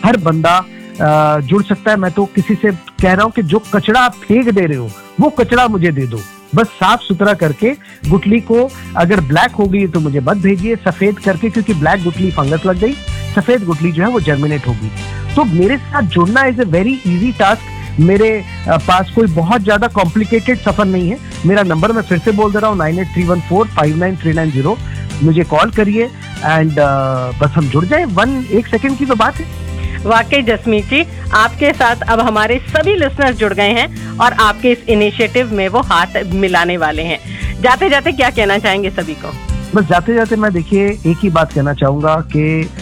हर बंदा जुड़ सकता है। मैं तो किसी से कह रहा हूँ कि जो कचरा आप फेंक दे रहे हो वो कचरा मुझे दे दो, बस साफ सुथरा करके। गुठली को अगर ब्लैक हो गई तो मुझे मत भेजिए, सफेद करके, क्योंकि ब्लैक गुठली फंगस लग गई, सफेद गुठली जो है वो जर्मिनेट होगी। तो मेरे साथ जुड़ना is a very easy task. मेरे पास कोई बहुत ज्यादा कॉम्प्लिकेटेड सफर नहीं है। मेरा नंबर मैं फिर से बोल दे रहा हूँ 9831459390। मुझे कॉल करिए एंड बस हम जुड़ जाए। एक सेकंड की तो बात है। वाकई जसमीत जी, आपके साथ अब हमारे सभी लिसनर्स जुड़ गए हैं और आपके इस इनिशिएटिव में वो हाथ मिलाने वाले हैं। जाते जाते क्या कहना चाहेंगे सभी को? बस जाते जाते मैं देखिए एक ही बात कहना चाहूंगा कि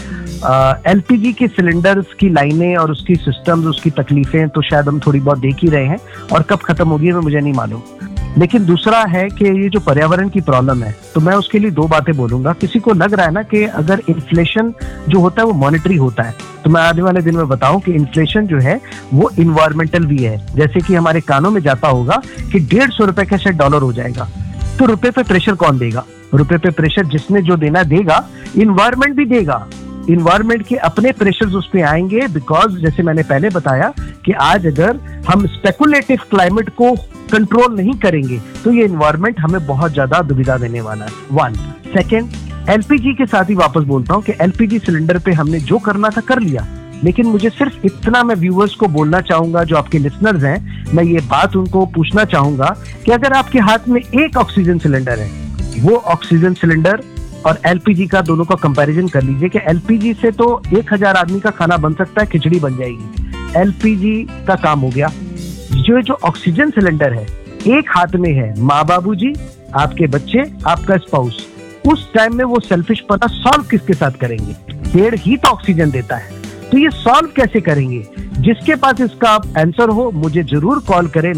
एलपीजी के सिलेंडर्स की लाइनें और उसकी सिस्टम्स, उसकी तकलीफें तो शायद हम थोड़ी बहुत देख ही रहे हैं, और कब खत्म होगी मैं मुझे नहीं मालूम। लेकिन दूसरा है कि ये जो पर्यावरण की प्रॉब्लम है, तो मैं उसके लिए दो बातें बोलूंगा। किसी को लग रहा है ना कि अगर इन्फ्लेशन जो होता है वो मॉनेटरी होता है, तो मैं आने वाले दिन में बताऊं कि इन्फ्लेशन जो है वो इन्वायरमेंटल भी है। जैसे कि हमारे कानों में जाता होगा कि 150 रुपए का शायद डॉलर हो जाएगा, तो रुपए पे प्रेशर कौन देगा? रुपए पे प्रेशर जिसने जो देना देगा, इन्वायरमेंट भी देगा। इन्वायरमेंट के अपने प्रेशर्स उस पे आएंगे, बिकॉज जैसे मैंने पहले बताया कि आज अगर हम स्पेकुलेटिव क्लाइमेट को कंट्रोल नहीं करेंगे तो ये इन्वायरमेंट हमें बहुत ज्यादा दुविधा देने वाला है। 1 सेकेंड, एलपीजी के साथ ही वापस बोलता हूँ कि एलपीजी सिलेंडर पे हमने जो करना था कर लिया, लेकिन मुझे सिर्फ इतना मैं व्यूअर्स को बोलना चाहूंगा, जो आपके लिसनर्स हैं, मैं ये बात उनको पूछना चाहूंगा कि अगर आपके हाथ में एक ऑक्सीजन सिलेंडर है, वो ऑक्सीजन सिलेंडर और एलपीजी का दोनों का कंपैरिजन कर लीजिए कि एलपीजी से तो 1000 आदमी का खाना बन सकता है, खिचड़ी बन जाएगी, एलपीजी का काम हो गया। जो ऑक्सीजन सिलेंडर है एक हाथ में है, माँ बाबूजी, आपके बच्चे, आपका स्पाउस, उस टाइम में वो सेल्फिश पना सॉल्व किसके साथ करेंगे? पेड़ ही तो ऑक्सीजन देता है, तो ये सॉल्व कैसे करेंगे? जिसके पास इसका आंसर हो मुझे जरूर कॉल करें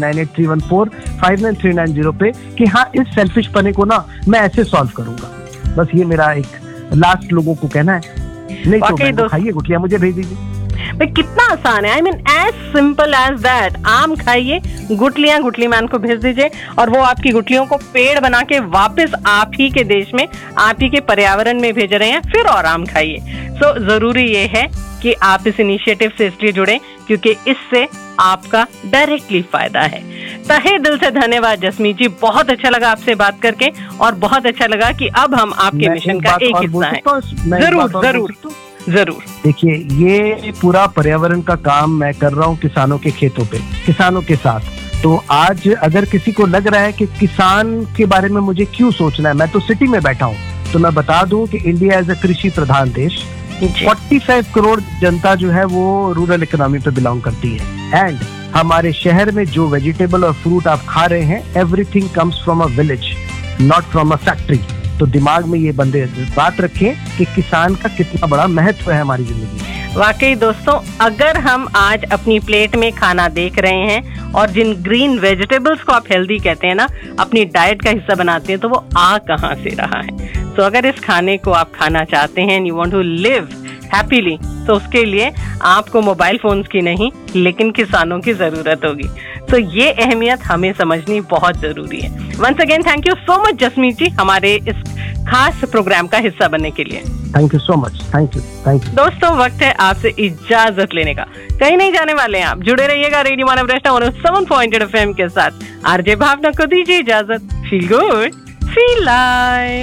9831459390 पे कि हाँ, इस सेल्फिश पने को ना मैं ऐसे सॉल्व करूंगा। बस ये मेरा एक लास्ट लोगों को कहना है। नहीं तो खाइए गुठलियां, मुझे भेज दीजिए। भाई कितना आसान है, I mean as simple as that. आम खाइए, गुठलियां गुठली मैन को भेज दीजिए और वो आपकी गुठलियों को पेड़ बना के वापस आप ही के देश में, आप ही के पर्यावरण में भेज रहे हैं, फिर और आम खाइए। सो जरूरी ये है कि आप इस इनिशिएटिव से इसलिए जुड़े क्योंकि इससे आपका डायरेक्टली फायदा है। तहे दिल से धन्यवाद जसमीत जी, बहुत अच्छा लगा आपसे बात करके और बहुत अच्छा लगा कि अब हम आपके मिशन का एक हिस्सा हैं। जरूर जरूर जरूर। देखिए, ये पूरा पर्यावरण का काम मैं कर रहा हूँ किसानों के खेतों पे, किसानों के साथ। तो आज अगर किसी को लग रहा है कि किसान के बारे में मुझे क्यों सोचना है, मैं तो सिटी में बैठा हूँ, तो मैं बता दूं कि इंडिया एज अ कृषि प्रधान देश, 45 करोड़ जनता जो है वो रूरल इकोनॉमी पे बिलोंग करती है। एंड हमारे शहर में जो वेजिटेबल और फ्रूट आप खा रहे हैं, everything comes from a village, not from a factory. तो दिमाग में ये बंदे बात रखें कि किसान का कितना बड़ा महत्व है हमारी जिंदगी में। वाकई दोस्तों, अगर हम आज अपनी प्लेट में खाना देख रहे हैं और जिन ग्रीन वेजिटेबल्स को आप हेल्दी कहते हैं ना, अपनी डाइट का हिस्सा बनाते हैं, तो वो आ कहाँ से रहा है? तो अगर इस खाने को आप खाना चाहते हैं, you want to live happily, तो उसके लिए आपको मोबाइल फोन्स की नहीं लेकिन किसानों की जरूरत होगी। तो ये अहमियत हमें समझनी बहुत जरूरी है। Once again thank you so much Jasmeet जी, हमारे इस खास प्रोग्राम का हिस्सा बनने के लिए। Thank you so much. Thank you. दोस्तों, वक्त है आपसे इजाजत लेने का। कहीं नहीं जाने वाले हैं आप, जुड़े रहिएगा रेडियो मानवरेष्टा 107.8 FM के साथ। आरजे भावना को दीजिए इजाजत। Feel good, feel live.